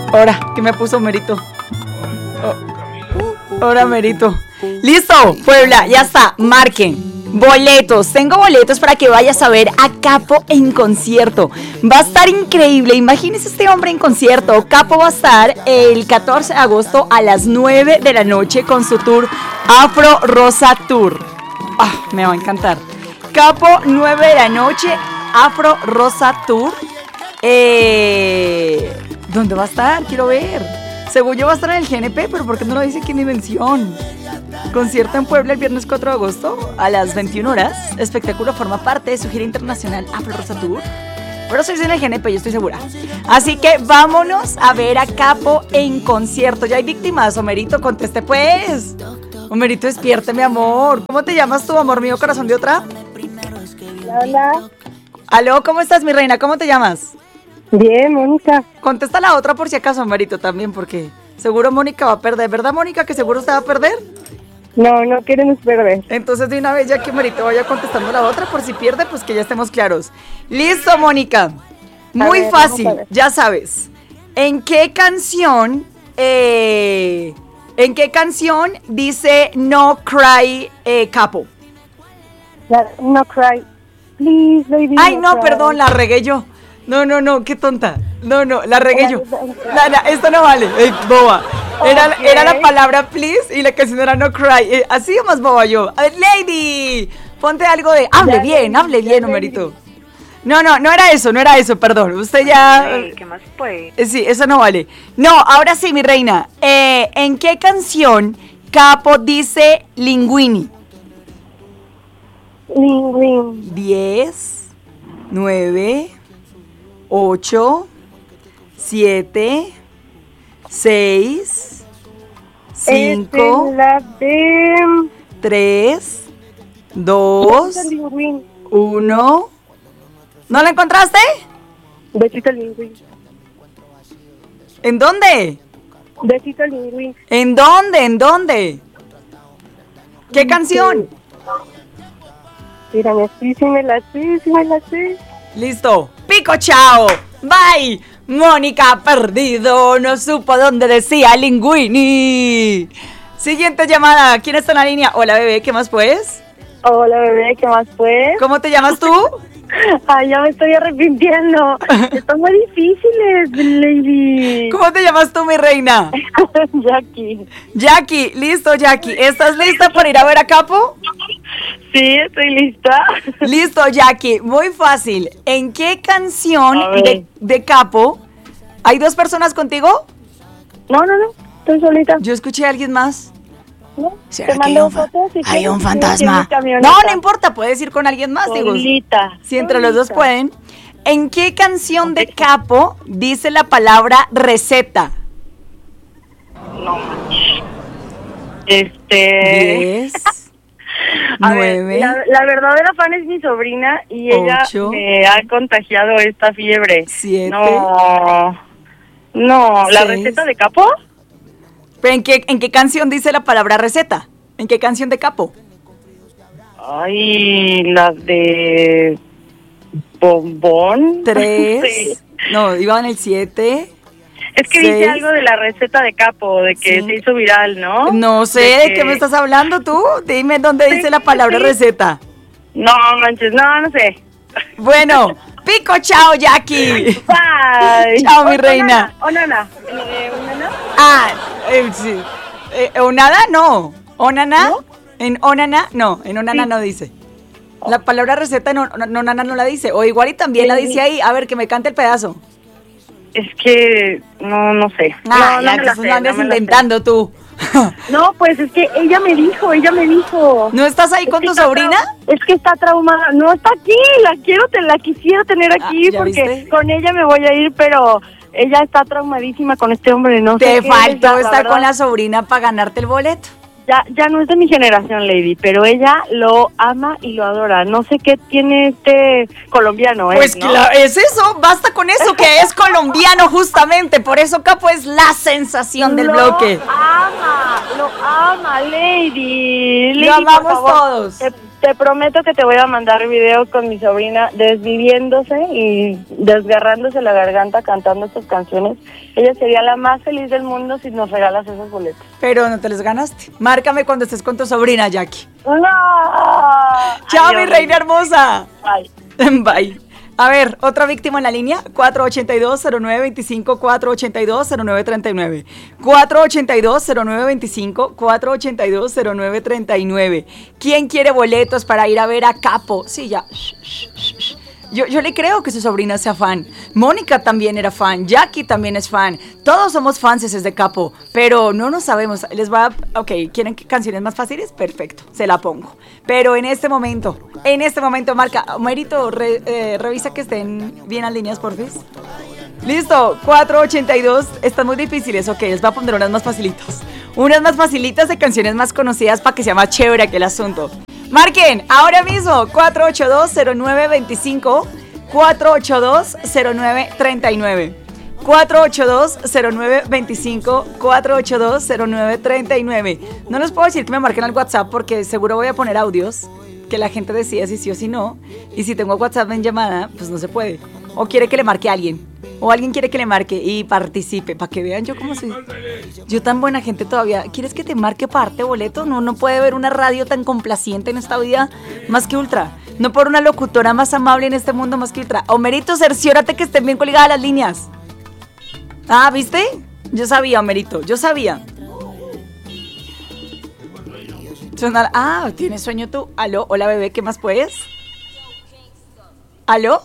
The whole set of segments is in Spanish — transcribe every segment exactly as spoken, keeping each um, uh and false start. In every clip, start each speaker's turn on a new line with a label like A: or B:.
A: Ahora, ¿qué me puso Merito? Oh, ahora Merito. Listo, Puebla, ya está, marquen. Boletos, tengo boletos para que vayas a ver a Capo en concierto. Va a estar increíble, imagínense este hombre en concierto. Capo va a estar el catorce de agosto a las nueve de la noche con su tour Afro Rosa Tour. Ah, me va a encantar. Capo, nueve de la noche, Afro Rosa Tour. Eh, ¿Dónde va a estar? Quiero ver. Según yo va a estar en el G N P, pero ¿por qué no lo dice aquí en Dimensión? Concierto en Puebla el viernes cuatro de agosto a las veintiuna horas. Espectáculo forma parte de su gira internacional Afro Rosa Tour. Pero soy en el G N P, yo estoy segura. Así que vámonos a ver a Capo en concierto. Ya hay víctimas, Homerito, conteste pues. Homerito, despierte, mi amor. ¿Cómo te llamas tú, amor mío, corazón de otra?
B: Hola.
A: Aló, ¿cómo estás, mi reina? ¿Cómo te llamas?
B: Bien, Mónica.
A: Contesta la otra por si acaso, Homerito, también, porque seguro Mónica va a perder. ¿Verdad, Mónica, que seguro usted va a perder?
B: No, no queremos perder.
A: Entonces, de una vez, ya que Homerito vaya contestando la otra, por si pierde, pues que ya estemos claros. Listo, Mónica. Muy
B: ver,
A: fácil, ya sabes. ¿En qué canción, eh, en qué canción dice No Cry eh, Capo?
B: La, no cry. Please, baby.
A: Ay,
B: no,
A: no,
B: cry.
A: perdón, la regué yo. No, no, no, qué tonta. No, no, la regué yo. La, la, esto no vale, eh, boba. Era,
B: Okay.
A: era la palabra please y la canción era no cry. Eh, así o más boba yo. A ver, lady, ponte algo de. Hable
B: Ya,
A: bien,
B: lady,
A: hable
B: ya,
A: bien,
B: lady.
A: Homerito. No, no, no era eso, no era eso, perdón. Usted ya.
C: Ey, ¿qué más puede?
A: Eh, Sí, eso no vale. No, ahora sí, mi reina. Eh, ¿En qué canción Capo dice linguini?
B: Linguin.
A: Diez, nueve, ocho, siete, seis, cinco,
B: Es la de...
A: tres, dos,
B: Linguin.
A: uno. ¿No la encontraste?
B: Besito Linguin.
A: ¿En dónde?
B: Besito Linguin.
A: ¿En dónde? ¿En dónde? ¿Qué canción?
B: Mírame, sí, sí me la sé, sí me la sé.
A: Listo. Pico, chao. Bye. Mónica ha perdido. No supo dónde decía linguini. Siguiente llamada. ¿Quién está en la línea? Hola, bebé. ¿Qué más pues?
B: Hola, bebé, ¿qué más pues?
A: ¿Cómo te llamas tú?
B: Ay, ya me estoy arrepintiendo. Están muy difíciles, lady.
A: ¿Cómo te llamas tú, mi reina?
B: Jackie.
A: Jackie. Listo, Jackie. ¿Estás lista para ir a ver a Capo?
B: Sí, estoy lista.
A: Listo, Jackie. Muy fácil. ¿En qué canción
B: A ver.
A: de, de Capo hay dos personas contigo?
B: No, no, no, estoy solita.
A: Yo escuché a alguien más.
B: ¿No?
A: ¿Será
B: Te
A: que hay
B: mando
A: un, fa-
B: fotos si
A: hay
B: quieres,
A: un
B: sí,
A: fantasma?
B: aquí en mi camioneta.
A: No, no importa, puedes ir con alguien más, digo.
B: Solita.
A: Si entre los dos
B: solita.
A: pueden. ¿En qué canción de Capo dice la palabra receta?
B: No manches. Este.
A: Diez,
B: A ver,
A: nueve,
B: la, la verdadera fan es mi sobrina y ella
A: Ocho.
B: me ha contagiado esta fiebre.
A: Siete.
B: No. No, ¿la
A: Seis.
B: receta de Capo?
A: ¿Pero en qué, en qué canción dice la palabra receta? ¿En qué canción de Capo?
B: Ay, la de bombón.
A: Tres.
B: Sí.
A: No, iba en el siete.
B: Es que
A: Seis.
B: dice algo de la receta de Capo, de que
A: Sí.
B: se hizo viral, ¿no?
A: No sé,
B: De
A: ¿de
B: que-
A: qué me estás hablando tú? Dime dónde
B: Sí,
A: dice la palabra
B: sí.
A: receta.
B: No, manches, no, no sé.
A: Bueno, pico, chao, Jackie.
B: Bye.
A: Chao, mi
B: O-
A: reina.
B: Onana. ¿Lo de Onana?
A: Ah, eh, sí. Eh, ¿Onada? No. ¿Onana?
B: ¿No?
A: En Onana, no. En Onana
B: Sí.
A: no dice. La palabra receta en on- en Onana no la dice. O igual y también la
B: Sí.
A: dice ahí. A ver, que me cante el pedazo.
B: Es que no, no sé.
A: Ah,
B: no,
A: ya,
B: no me la
A: entonces
B: sé,
A: no andes
B: no me la sé.
A: inventando tú.
B: No, pues es que ella me dijo, ella me dijo.
A: ¿No estás ahí
B: Es
A: con
B: que
A: tu
B: está
A: sobrina?
B: trau- Es que está traumada. No está aquí, la quiero, te la quisiera tener aquí
A: Ah, ¿ya
B: porque
A: viste?
B: con ella me voy a ir, pero ella está traumadísima con este hombre, no sé
A: Te
B: qué
A: faltó
B: es,
A: estar con
B: verdad.
A: la sobrina para ganarte el boleto.
B: Ya, ya no es de mi generación, Lady, pero ella lo ama y lo adora. No sé qué tiene este colombiano, ¿eh?
A: Pues
B: ¿no?
A: claro, es eso, basta con eso, que es colombiano justamente, por eso Capo es la sensación del
B: Lo
A: bloque.
B: ama, lo ama, Lady. Lady,
A: Lo amamos
B: por favor,
A: todos.
B: Te, te prometo que te voy a mandar video con mi sobrina desviviéndose y desgarrándose la garganta cantando estas canciones. Ella sería la más feliz del mundo si nos regalas esos boletos.
A: Pero no te los ganaste. Márcame cuando estés con tu sobrina, Jackie.
B: ¡No!
A: Chao,
B: Adiós,
A: mi reina hermosa.
B: Bye.
A: Bye. A ver, otra víctima en la línea, cuatro ochenta y dos, cero nueve veinticinco, cuatro ochenta y dos, cero nueve treinta y nueve. cuatro ochenta y dos, cero nueve veinticinco, cuatro ochenta y dos, cero nueve treinta y nueve. ¿Quién quiere boletos para ir a ver a Capo? Sí, ya. Yo, yo le creo que su sobrina sea fan. Mónica también era fan. Jackie también es fan. Todos somos fans de Capo. Pero no nos sabemos. Les va a... Ok, ¿quieren canciones más fáciles? Perfecto, se la pongo. Pero en este momento, en este momento, marca. Mérito, re, eh, revisa que estén bien las líneas, porfis. Listo, cuatro ochenta y dos. Están muy difíciles. Ok, les voy a poner unas más facilitas. Unas más facilitas de canciones más conocidas para que sea más chévere aquel asunto. Marquen ahora mismo cuatro ocho dos, cero nueve veinticinco, cuatro ocho dos, cero nueve treinta y nueve. cuatro ocho dos, cero nueve veinticinco, cuatro ocho dos, cero nueve treinta y nueve. No les puedo decir que me marquen al WhatsApp porque seguro voy a poner audios que la gente decida si sí o si no. Y si tengo WhatsApp en llamada, pues no se puede. O quiere que le marque a alguien. O alguien quiere que le marque y participe. Para que vean yo cómo soy. Yo tan buena gente todavía. ¿Quieres que te marque parte boleto? No, no puede haber una radio tan complaciente en esta vida más que Ultra. No por una locutora más amable en este mundo más que Ultra. Homerito, cerciórate que estén bien colgadas las líneas. Ah, ¿viste? Yo sabía, Homerito, yo sabía. Sonar. Ah, ¿tienes sueño tú? ¿Aló? Hola, bebé, ¿qué más puedes? ¿Aló?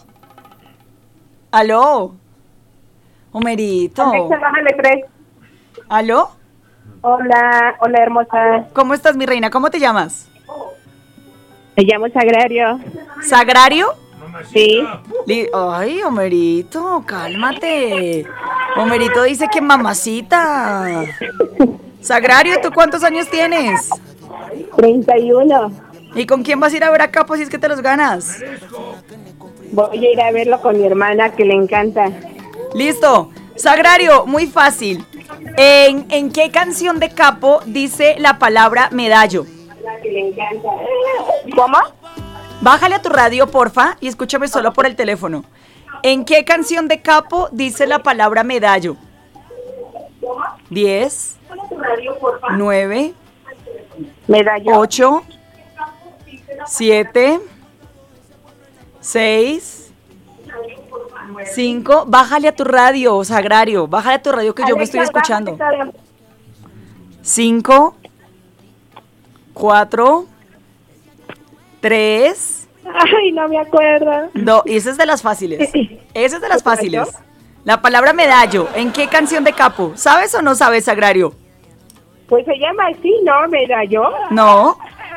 A: ¿Aló? Homerito.
C: Alexa, bájale tres.
A: ¿Aló?
C: Hola, hola hermosa.
A: ¿Cómo estás, mi reina? ¿Cómo te llamas?
C: Me llamo Sagrario.
A: ¿Sagrario?
C: Sí.
A: Li- Ay, Homerito, cálmate. Homerito dice que mamacita. Sagrario, ¿tú cuántos años tienes?
C: treinta y uno.
A: ¿Y con quién vas a ir a ver a Capo si es que te los ganas?
C: Voy a ir a verlo con mi hermana que le encanta.
A: Listo. Sagrario, muy fácil. ¿En, en qué canción de Capo dice la palabra medallo?
C: Que le encanta.
B: ¿Cómo?
A: Bájale a tu radio, porfa, y escúchame solo por el teléfono. ¿En qué canción de Capo dice la palabra medallo? Diez, nueve,
B: Medallo.
A: ocho, siete, seis, cinco. Bájale a tu radio, Sagrario. Bájale a tu radio que yo me estoy
C: Alexa,
A: escuchando.
C: bájale.
A: Cinco, cuatro, tres,
C: Ay, no me acuerdo.
A: dos. Y esa es de las fáciles. Esa es de las fáciles. La palabra medallo. ¿En qué canción de Capo? ¿Sabes o no sabes, Sagrario?
C: Pues se llama así, ¿no? Medallo.
A: No.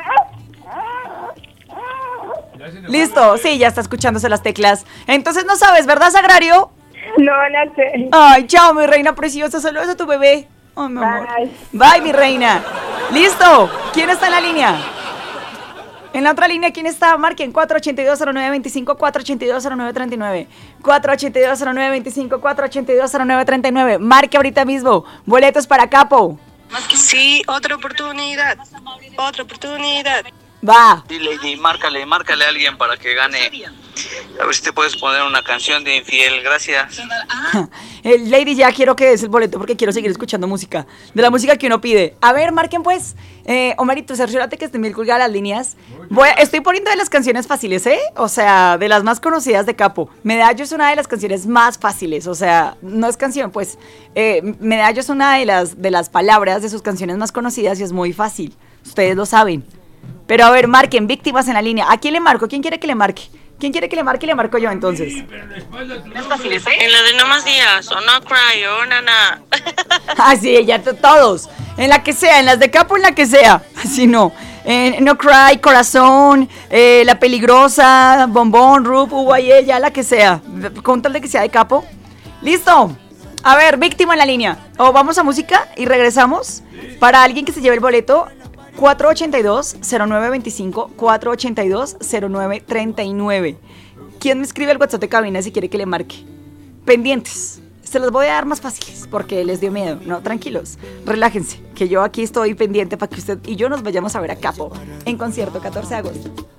A: Listo, sí, ya está escuchándose las teclas. Entonces no sabes, ¿verdad, Sagrario?
C: No, no sé.
A: Ay, chao, mi reina preciosa. Saludos a tu bebé. Ay, mi amor.
C: Bye.
A: Bye, mi reina. Listo. ¿Quién está en la línea? En la otra línea, ¿quién está? Marquen cuatro ochenta y dos, cero nueve veinticinco, cuatro ochenta y dos, cero nueve treinta y nueve. cuatro ochenta y dos, cero nueve veinticinco, cuatro ochenta y dos, cero nueve treinta y nueve. Marque ahorita mismo. Boletos para Capo.
D: Sí, otra oportunidad, otra oportunidad.
A: Va.
E: Sí, Lady, márcale, márcale a alguien para que gane. A ver si te puedes poner una canción de Infiel, gracias.
A: Eh, Lady, ya quiero que des el boleto porque quiero seguir escuchando música. De la música que uno pide. A ver, marquen pues. Eh, Omarito, cerciórate que estén bien colgadas las líneas. Voy a- estoy poniendo de las canciones fáciles, ¿eh? O sea, de las más conocidas de Capo. Medallo es una de las canciones más fáciles. O sea, no es canción, pues. Eh, Medallo es una de las, de las palabras de sus canciones más conocidas y es muy fácil. Ustedes lo saben. Pero a ver, marquen, víctimas en la línea. ¿A quién le marco? ¿Quién quiere que le marque? ¿Quién quiere que le marque? Le marco yo entonces. Es fácil, ¿eh?
D: En la de No Más Días, o No Cry, o Nana.
A: Ah, sí, ya to- todos. En la que sea, en las de Capo, en la que sea. Así no. Eh, no Cry, Corazón, eh, La Peligrosa, Bombón, Rup, Uguayé, ya la que sea. Con tal de que sea de Capo. Listo. A ver, víctima en la línea. O vamos a música y regresamos. Para alguien que se lleve el boleto, cuatro ochenta y dos, cero nueve veinticinco, cuatro ochenta y dos, cero nueve treinta y nueve. ¿Quién me escribe el WhatsApp de cabina si quiere que le marque? Pendientes. Se los voy a dar más fáciles porque les dio miedo. No, tranquilos, relájense, que yo aquí estoy pendiente para que usted y yo nos vayamos a ver a Capo en concierto catorce de agosto.